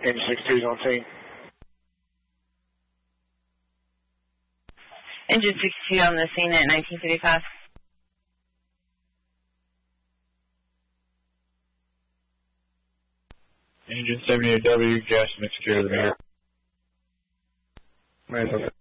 Engine 62 is on scene. Engine 62 on the scene at 1955. Engine 78W, gas mixture to the meter. Right, okay.